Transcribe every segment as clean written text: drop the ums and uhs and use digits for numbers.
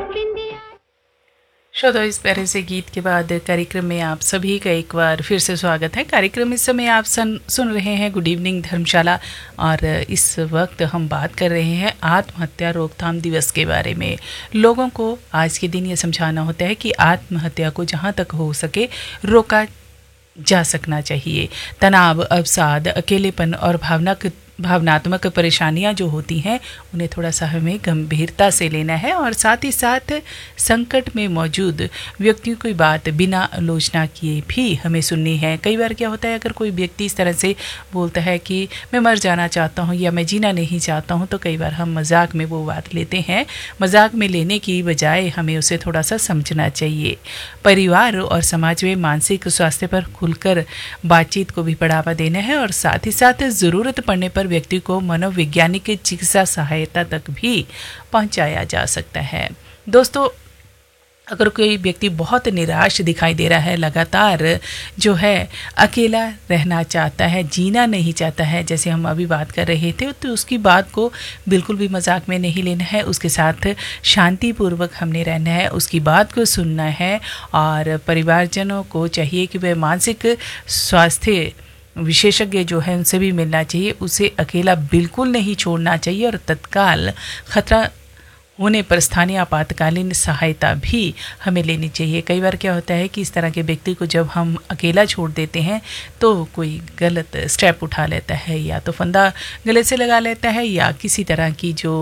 श्रोताओ, इस प्यारे से गीत के बाद कार्यक्रम में आप सभी का एक बार फिर से स्वागत है। कार्यक्रम इस समय आप सुन रहे हैं गुड इवनिंग धर्मशाला, और इस वक्त हम बात कर रहे हैं आत्महत्या रोकथाम दिवस के बारे में। लोगों को आज के दिन ये समझाना होता है कि आत्महत्या को जहाँ तक हो सके रोका जा सकना चाहिए। तनाव, अवसाद, अकेलेपन और भावनात्मक परेशानियां जो होती हैं उन्हें थोड़ा सा हमें गंभीरता से लेना है, और साथ ही साथ संकट में मौजूद व्यक्तियों की बात बिना आलोचना किए भी हमें सुननी है। कई बार क्या होता है, अगर कोई व्यक्ति इस तरह से बोलता है कि मैं मर जाना चाहता हूँ या मैं जीना नहीं चाहता हूँ, तो कई बार हम मजाक में वो बात लेते हैं। मजाक में लेने की बजाय हमें उसे थोड़ा सा समझना चाहिए। परिवार और समाज में मानसिक स्वास्थ्य पर खुलकर बातचीत को भी बढ़ावा देना है, और साथ ही साथ ज़रूरत पड़ने पर व्यक्ति को मनोवैज्ञानिक चिकित्सा सहायता तक भी पहुंचाया जा सकता है। दोस्तों, अगर कोई व्यक्ति बहुत निराश दिखाई दे रहा है, लगातार जो है अकेला रहना चाहता है, जीना नहीं चाहता है, जैसे हम अभी बात कर रहे थे, तो उसकी बात को बिल्कुल भी मजाक में नहीं लेना है। उसके साथ शांतिपूर्वक हमने रहना है, उसकी बात को सुनना है, और परिवारजनों को चाहिए कि वे मानसिक स्वास्थ्य विशेषज्ञ जो है उनसे भी मिलना चाहिए। उसे अकेला बिल्कुल नहीं छोड़ना चाहिए, और तत्काल खतरा होने पर स्थानीय आपातकालीन सहायता भी हमें लेनी चाहिए। कई बार क्या होता है कि इस तरह के व्यक्ति को जब हम अकेला छोड़ देते हैं तो कोई गलत स्टेप उठा लेता है, या तो फंदा गले से लगा लेता है, या किसी तरह की जो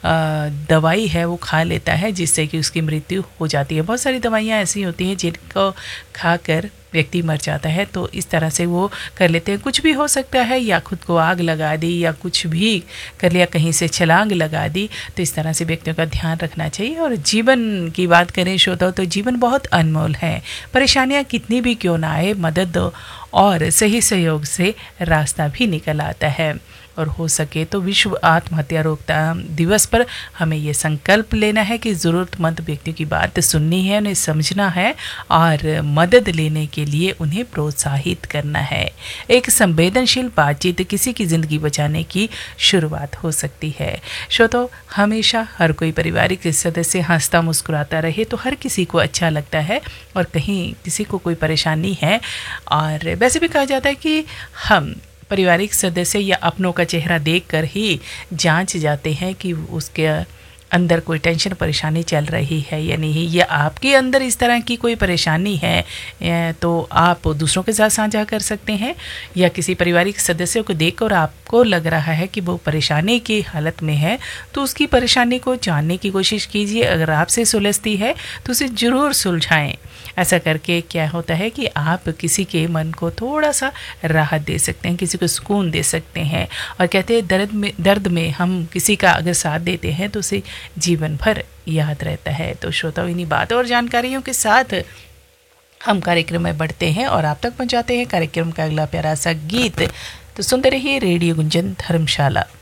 दवाई है वो खा लेता है, जिससे कि उसकी मृत्यु हो जाती है। बहुत सारी दवाइयाँ ऐसी होती हैं जिनको खाकर व्यक्ति मर जाता है, तो इस तरह से वो कर लेते हैं। कुछ भी हो सकता है, या खुद को आग लगा दी, या कुछ भी कर लिया, कहीं से छलांग लगा दी। तो इस तरह से व्यक्तियों का ध्यान रखना चाहिए। और जीवन की बात करें श्रोताओ, तो जीवन बहुत अनमोल है। परेशानियां कितनी भी क्यों ना आए, मदद और सही सहयोग से रास्ता भी निकल आता है। और हो सके तो विश्व आत्महत्या रोकथाम दिवस पर हमें ये संकल्प लेना है कि ज़रूरतमंद व्यक्तियों की बात सुननी है, उन्हें समझना है, और मदद लेने के लिए उन्हें प्रोत्साहित करना है। एक संवेदनशील बातचीत किसी की ज़िंदगी बचाने की शुरुआत हो सकती है। श्रोताओ, हमेशा हर कोई पारिवारिक सदस्य हंसता मुस्कुराता रहे तो हर किसी को अच्छा लगता है, और कहीं किसी को कोई परेशानी है। और वैसे भी कहा जाता है कि हम पारिवारिक सदस्य या अपनों का चेहरा देखकर ही जांच जाते हैं कि उसके अंदर कोई टेंशन परेशानी चल रही है या नहीं, या आपके अंदर इस तरह की कोई परेशानी है तो आप दूसरों के साथ साझा कर सकते हैं, या किसी पारिवारिक सदस्य को देखकर आपको लग रहा है कि वो परेशानी की हालत में है तो उसकी परेशानी को जानने की कोशिश कीजिए। अगर आपसे सुलझती है तो उसे ज़रूर सुलझाएं। ऐसा करके क्या होता है कि आप किसी के मन को थोड़ा सा राहत दे सकते हैं, किसी को सुकून दे सकते हैं। और कहते हैं दर्द में हम किसी का अगर साथ देते हैं तो उसे जीवन भर याद रहता है। तो श्रोताओं, इन्हीं बातों और जानकारियों के साथ हम कार्यक्रम में बढ़ते हैं और आप तक पहुंचाते हैं कार्यक्रम का अगला प्यारा सा गीत। तो सुनते रहिए रेडियो गुंजन धर्मशाला।